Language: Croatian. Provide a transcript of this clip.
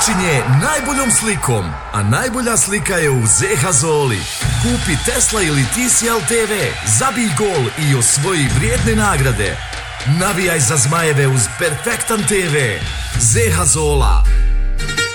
počinje najboljom slikom, a najbolja slika je u ZH Zoli. Kupi Tesla ili TCL TV, zabij gol i osvoji vrijedne nagrade. Navijaj za Zmajeve uz Perfektan TV. ZH Zola.